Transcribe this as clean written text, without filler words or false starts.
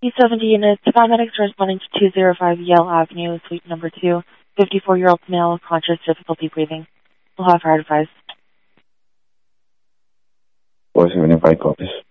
E70 units, paramedics responding to 205 Yale Avenue, suite number 2, 54-year-old male, conscious, difficulty breathing. We'll have fire advised. 475 copies.